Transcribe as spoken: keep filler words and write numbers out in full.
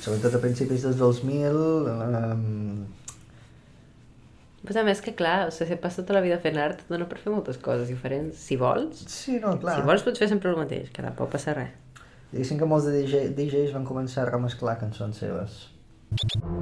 sobretot a principis dels dos mil... Um... Però a més que clar, o sigui, si passa tota la vida fent art, et dona per fer moltes coses diferents, si vols. Sí, no, clar. Si vols pots fer sempre el mateix, que tampoc passa res. Diguéssim que molts de D J, D Js van començar a remesclar cançons seves.